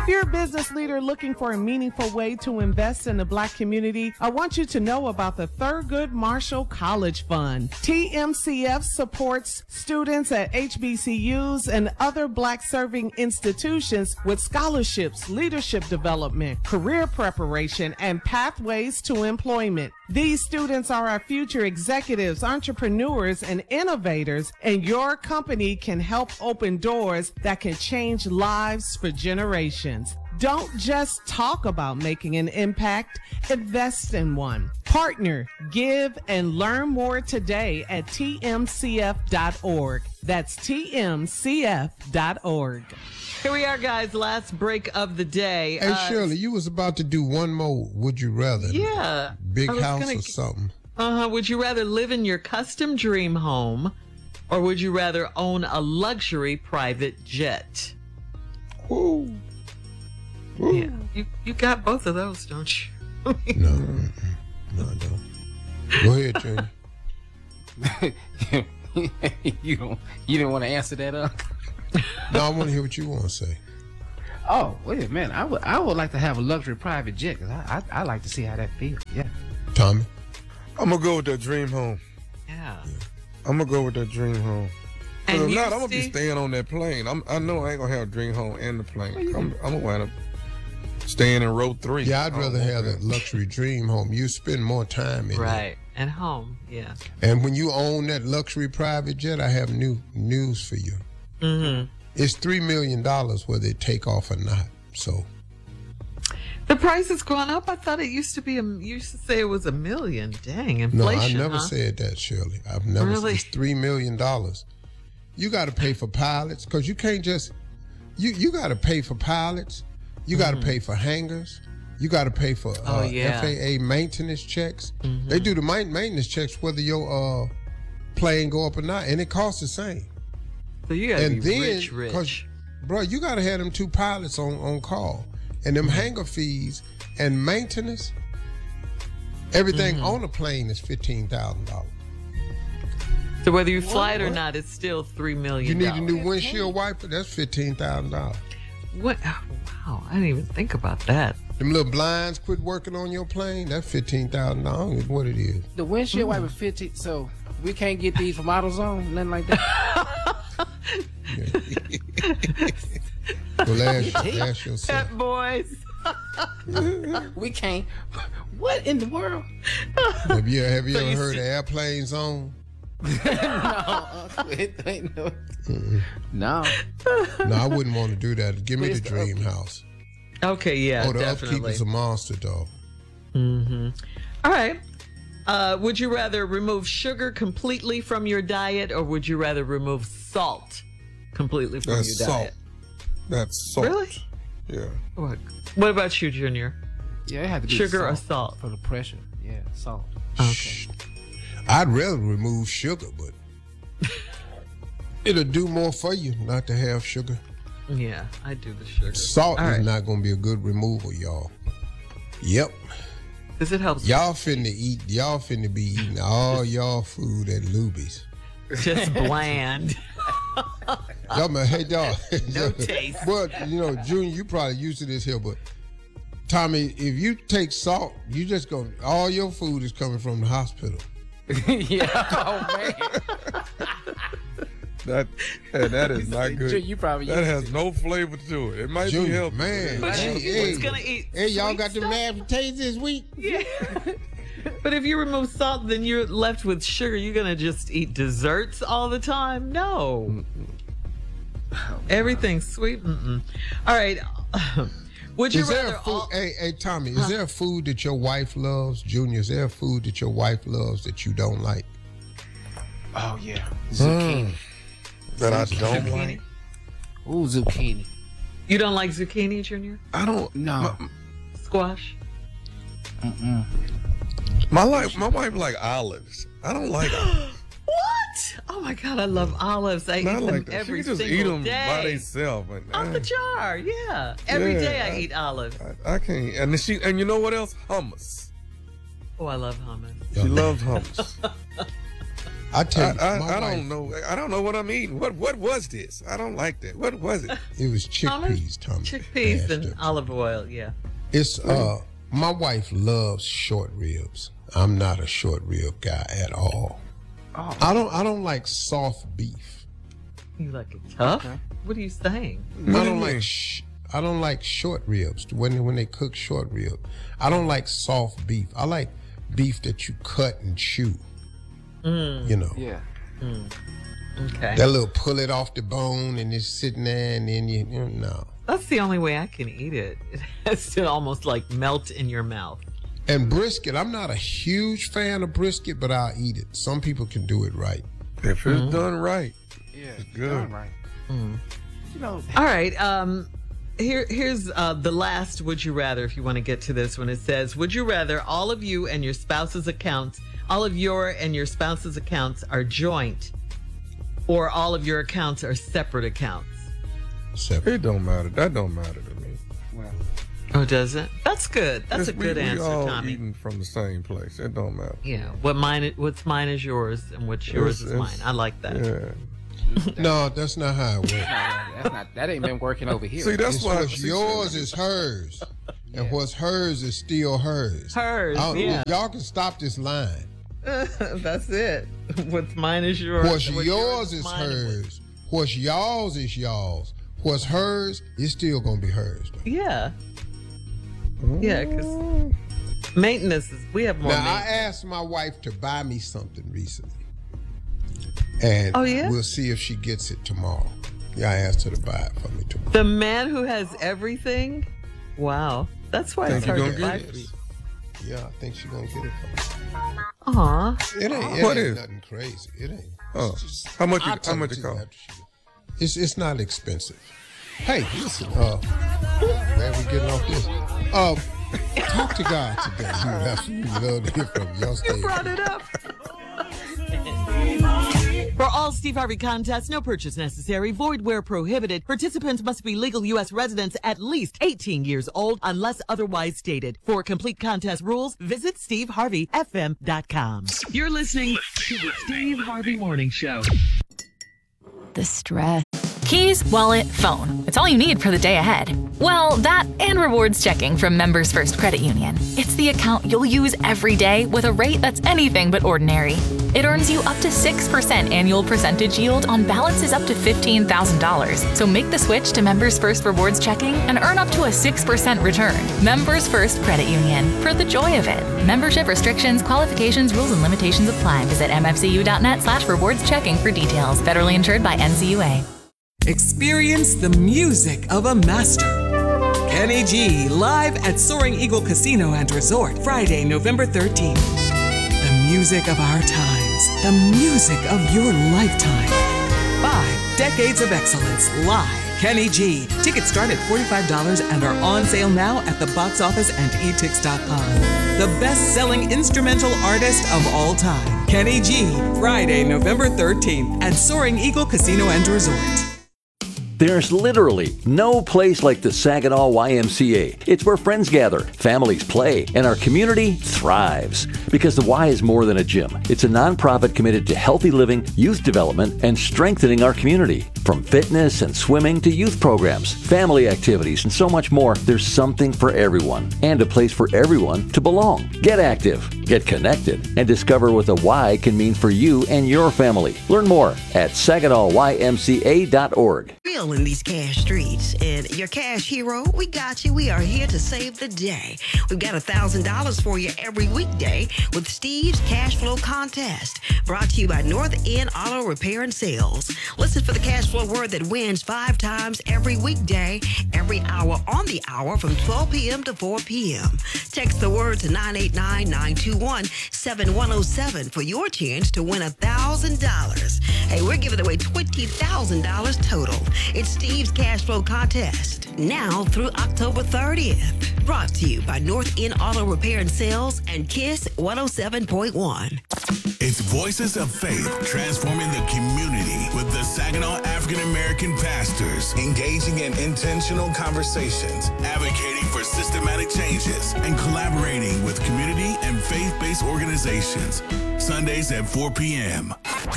If you're a business leader looking for a meaningful way to invest in the Black community, I want you to know about the Thurgood Marshall College Fund. TMCF supports students at HBCUs and other Black-serving institutions with scholarships, leadership development, career preparation, and pathways to employment. These students are our future executives, entrepreneurs, and innovators, and your company can help open doors that can change lives for generations. Don't just talk about making an impact, invest in one. Partner, give, and learn more today at tmcf.org. That's tmcf.org. Here we are, guys. Last break of the day. Hey, Shirley, you was about to do one more. Would you rather? Yeah. Big house or something? Would you rather live in your custom dream home, or would you rather own a luxury private jet? Woo. Yeah, you got both of those, don't you? No, I don't. Go ahead, Junior. You didn't want to answer that up? No, I want to hear what you want to say. Oh, wait a minute. I would like to have a luxury private jet, because I like to see how that feels. Yeah. Tommy? I'm going to go with that dream home. Yeah. I'm going to go with that dream home. Because And if you, not, I'm going to be Steve? staying on that plane. I know I ain't going to have a dream home and the plane. I'm going to wind up staying in row 3. Yeah, I'd rather have that luxury dream home. You spend more time in it. Right. And home, yeah. And when you own that luxury private jet, I have news for you. Mm-hmm. It's $3 million whether it take off or not. So The price has gone up. I thought it used to be, you used to say it was $1 million. Dang, no, inflation, I never huh? said that, Shirley. I've never Really? said it's $3 million. You got to pay for pilots because you can't just, you got to pay for pilots. You got to pay for hangars. You got to pay for FAA maintenance checks. They do the maintenance checks whether your plane go up or not, and it costs the same. So you got to And be then, rich. bro, you got to have them 2 pilots on call, and them hangar fees and maintenance. Everything on the plane is $15,000. So whether you fly it or not, it's still $3 million. You need a new windshield wiper. That's $15,000. What? Oh, wow, I didn't even think about that. Them little blinds quit working on your plane. That's $15,000. Is what it is. The windshield wiper 50, so we can't get these from AutoZone, nothing like that. Well, ask yourself. Pet boys. We can't. What in the world? Have you So ever you heard see- of airplane zone? No. No, I wouldn't want to do that. Give me the dream house. Okay, yeah, Oh, the definitely. upkeep is a monster, dog. All right. Would you rather remove sugar completely from your diet, or would you rather remove salt completely from That's your salt. diet? That's salt. Really? Yeah. What about you, Junior? Yeah, it had to be Sugar or salt? for the pressure. Yeah, salt. Shh. I'd rather remove sugar, but it'll do more for you not to have sugar. Yeah, I do the sugar. Salt All is right. not going to be a good removal, y'all. Yep. Because it helps. Y'all finna be eating all y'all food at Luby's. Just bland. Y'all, man, hey, dog. No taste. Well, Junior, you probably used to this here, but Tommy, if you take salt, you just go, all your food is coming from the hospital. Yeah. Oh man. That is not good. You probably That used has no flavor to it. It might be Junior, healthy. man. But Hey, you hey. was going to eat Hey, y'all sweet got the stuff? mashed potatoes this week? Yeah. But if you remove salt, then you're left with sugar. You're going to just eat desserts all the time? No. Everything's sweet? Mm-mm. All right. Would you Is there rather a food? Hey, Tommy, is there a food that your wife loves? Junior, is there a food that your wife loves that you don't like? Oh yeah. Zucchini. That I don't like. Ooh, zucchini. You don't like zucchini, Junior? I don't. No. Squash? My wife like olives. I don't like olives. What? Oh my God, I love olives. I eat Not them like that. every She can just single eat them day. by themselves. Out the jar, yeah. Every Yeah, day I eat olives. I can't. And you know what else? Hummus. Oh, I love hummus. She loves hummus. I tell you, I don't know. I don't know what I'm eating. What was this? I don't like that. What was it? It was chickpeas, Tommy. Chickpeas and olive oil, yeah. It's my wife loves short ribs. I'm not a short rib guy at all. Oh. I don't like soft beef. You like it tough? Okay. What are you saying? I don't like short ribs when they cook short ribs. I don't like soft beef. I like beef that you cut and chew. You know. Yeah. Okay. That little pull it off the bone and it's sitting there and then you know. That's the only way I can eat it. It has to almost like melt in your mouth. And brisket, I'm not a huge fan of brisket, but I'll eat it. Some people can do it right. If it's done right. Yeah, it's good. Done right. You know. All right. Here's the last would you rather, if you want to get to this one. It says, would you rather all of your and your spouse's accounts are joint, or all of your accounts are separate accounts? Separate. It don't matter. That don't matter to me. Well. Oh, does it? That's good. That's a good answer, we all Tommy. Eating from the same place. It don't matter. Yeah. What's mine is yours, and what's yours is mine. I like that. Yeah. No, that's not how it works. That ain't been working over here. See, that's why what's yours is hers, and what's hers is still hers. Y'all can stop this line. That's it. What's mine is yours. What's yours is hers. What's y'all's is y'all's. What's hers is still gonna be hers. Though. Yeah. Yeah, because maintenance is. We have more. Now I asked my wife to buy me something recently. And we'll see if she gets it tomorrow. Yeah, I asked her to buy it for me tomorrow. The man who has everything? Wow. That's why it's hard to buy for you. Yeah, I think she's going to get it for me. Aw. It ain't nothing crazy. It ain't. How much it cost? It's not expensive. Hey, listen, man, we getting off this. Talk to God today. We would absolutely love to hear from you. You brought it up. For all Steve Harvey contests, no purchase necessary, void where prohibited. Participants must be legal U.S. residents at least 18 years old unless otherwise stated. For complete contest rules, visit SteveHarveyFM.com. You're listening to the Steve Harvey Morning Show. The stress. Keys, wallet, phone. It's all you need for the day ahead. Well, that and rewards checking from Members First Credit Union. It's the account you'll use every day with a rate that's anything but ordinary. It earns you up to 6% annual percentage yield on balances up to $15,000. So make the switch to Members First Rewards Checking and earn up to a 6% return. Members First Credit Union. For the joy of it. Membership restrictions, qualifications, rules, and limitations apply. Visit mfcu.net/rewards checking for details. Federally insured by NCUA. Experience the music of a master. Kenny G live at Soaring Eagle Casino and Resort, Friday, November 13th. The music of our times. The music of your lifetime. 5 decades of excellence live. Kenny G. Tickets start at $45 and are on sale now at the box office and etix.com. The best-selling instrumental artist of all time. Kenny G. Friday, November 13th at Soaring Eagle Casino and Resort. There's literally no place like the Saginaw YMCA. It's where friends gather, families play, and our community thrives. Because the Y is more than a gym. It's a nonprofit committed to healthy living, youth development, and strengthening our community. From fitness and swimming to youth programs, family activities, and so much more, there's something for everyone and a place for everyone to belong. Get active, get connected, and discover what the Y can mean for you and your family. Learn more at SaginawYMCA.org. In these cash streets, and your cash hero, we got you. We are here to save the day. We've got $1,000 for you every weekday with Steve's Cash Flow Contest, brought to you by North End Auto Repair and Sales. Listen for the cash flow word that wins 5 times every weekday, every hour on the hour from 12 p.m. to 4 p.m. Text the word to 989-921-7107 for your chance to win $1,000. Hey, we're giving away $20,000 total. It's Steve's Cash Flow Contest, now through October 30th. Brought to you by North End Auto Repair and Sales and KISS 107.1. It's Voices of Faith, transforming the community with the Saginaw African American pastors, engaging in intentional conversations, advocating for systematic changes, and collaborating with community and faith-based organizations. Sundays at 4 p.m.